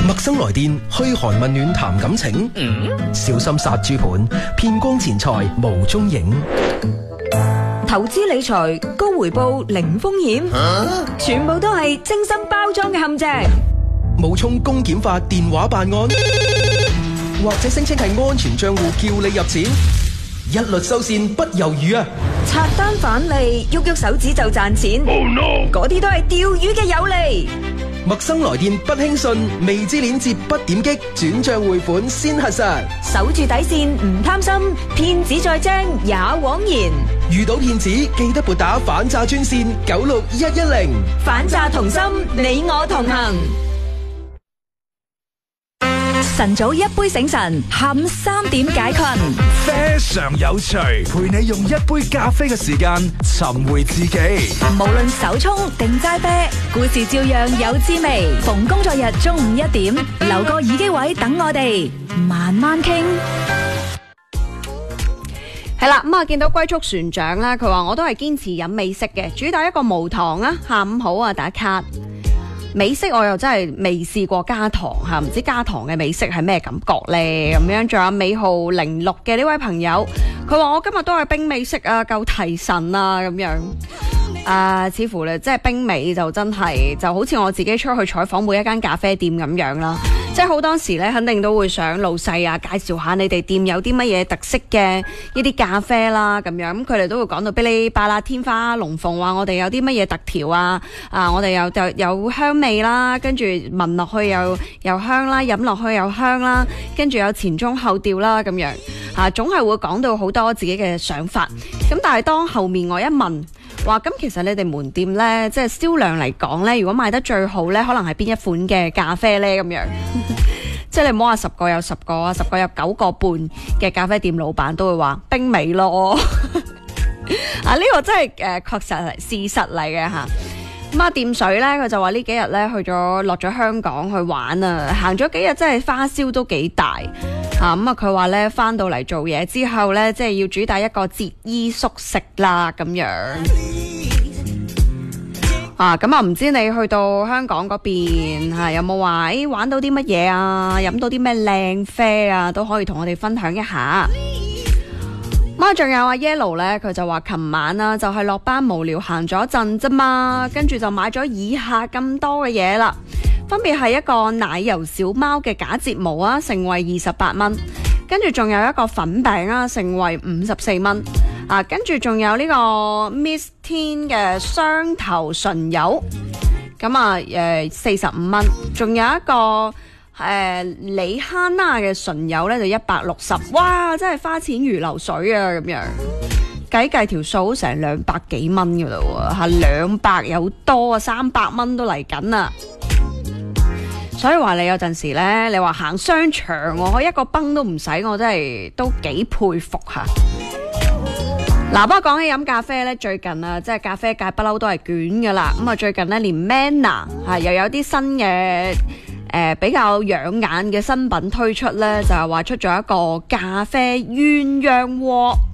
陌生來電，噓寒問暖談感情，小心殺豬盤，騙光錢財無蹤影。 投資理財高回報零風險，全部都係精心包裝嘅陷阱。 冒充公檢法電話辦案，或者聲稱係安全賬戶叫你入錢，一律收線不猶豫啊！ 拆單返利，喐喐手指就賺錢。Oh no！嗰啲都係釣魚嘅有利。 陌生來電不輕信，未知鏈接不點擊，轉賬匯款先核實。 守住底線唔貪心，騙子再精也枉然。 遇到騙子記得撥打反詐專線96110。 反詐同心，你我同行。晨早一杯醒神，下午3點解困。 非常有趣，陪你用一杯咖啡嘅時間尋回自己。 無論手沖定齋啤，故事照樣有滋味。逢工作日中午1點，留個耳機位等我哋慢慢傾。 係啦，咁啊見到龜速船長啦，佢話我都係堅持飲美式嘅，主打一個無糖啊。下午好啊，打卡。美式我又真係未試過加糖吓，唔知加糖嘅美式係咩感覺呢？咁樣仲有尾號06嘅呢位朋友，佢話我今日都係冰美式啊，夠提神啊咁樣。似乎咧即係冰美就真係就好似我自己出去採訪每一間咖啡店咁樣啦。即係好多時咧，肯定都會想老細啊介紹下你哋店有啲乜嘢特色嘅一啲咖啡啦，咁樣咁佢哋都會講到嗶哩吧啦天花龍鳳，話我哋有啲乜嘢特調啊，我哋有香味啦，跟住聞落去又香啦，飲落去又香啦，跟住有前中後調啦咁樣總係會講到好多自己嘅想法。咁但係當後面我一問話咁其實你哋門店呢，即係銷量嚟講呢，如果賣得最好呢，可能係邊一款嘅咖啡呢？咁樣即係你唔好話10個有10個啊，10個有9個半嘅咖啡店老闆都會話冰美咯。呢個真係確實係事實嚟嘅吓。咁啊，掂水咧，佢就話呢幾日咧落咗香港去玩啊，行咗幾日真係花銷都幾大啊！咁啊，佢話咧翻到嚟做嘢之後咧，即係要主打一個節衣縮食啦咁樣啊！咁啊，唔知你去到香港嗰邊有冇話玩到啲乜嘢啊？飲到啲咩靚啡啊？都可以同我哋分享一下。咁啊，仲有阿 Yellow 咧，佢就話琴晚啦，就係落班無聊行咗陣啫嘛，跟住就買咗以下咁多嘅嘢啦，分別係一個奶油小貓嘅假睫毛啊，成為28蚊，跟住仲有一個粉餅啊，成為54蚊啊，跟住仲有呢個 Miss Teen 嘅雙頭唇油，咁啊45蚊，仲有一個李哈娜嘅唇油咧就160，哇，真係花錢如流水啊！咁樣計條數成200幾蚊噶啦喎，係200有多啊，300蚊都嚟緊啦。所以話你有陣時咧，你話行商場我一個崩都唔使，我真係都幾佩服吓。嗱，不過講起飲咖啡咧，最近啊，即係咖啡界不嬲都係捲噶啦。咁啊，最近咧連 Manner 又有啲新嘅比較養眼嘅新品推出咧，就係話出咗一個咖啡鴛鴦鍋。